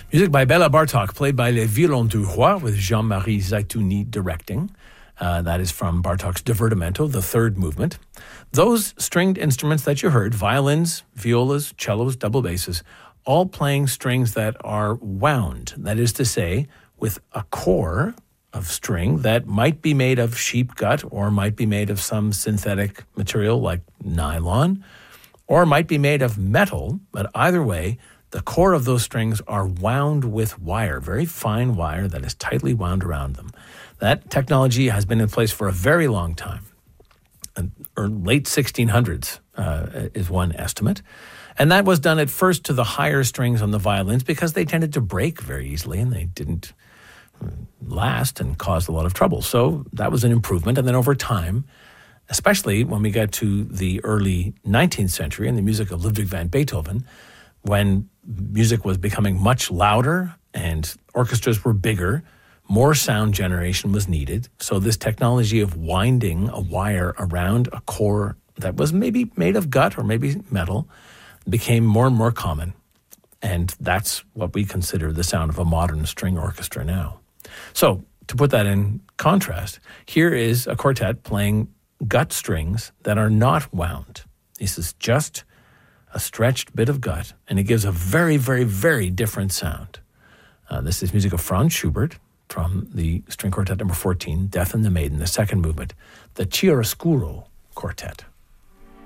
Music by Bela Bartok, played by Les Violons du Roi, with Jean-Marie Zaitouni directing. That is from Bartok's Divertimento, the third movement. Those stringed instruments that you heard, violins, violas, cellos, double basses, all playing strings that are wound. That is to say, with a core of string that might be made of sheep gut or might be made of some synthetic material like nylon, or might be made of metal, but either way, the core of those strings are wound with wire, very fine wire that is tightly wound around them. That technology has been in place for a very long time. Late 1600s is one estimate. And that was done at first to the higher strings on the violins because they tended to break very easily and they didn't last and caused a lot of trouble. So that was an improvement. And then over time, especially when we get to the early 19th century and the music of Ludwig van Beethoven, when music was becoming much louder and orchestras were bigger, more sound generation was needed. So this technology of winding a wire around a core that was maybe made of gut or maybe metal became more and more common. And that's what we consider the sound of a modern string orchestra now. So to put that in contrast, here is a quartet playing gut strings that are not wound. This is just a stretched bit of gut, and it gives a very, very, very different sound. This is music of Franz Schubert from the string quartet number 14, Death and the Maiden, the second movement, the Chiaroscuro Quartet.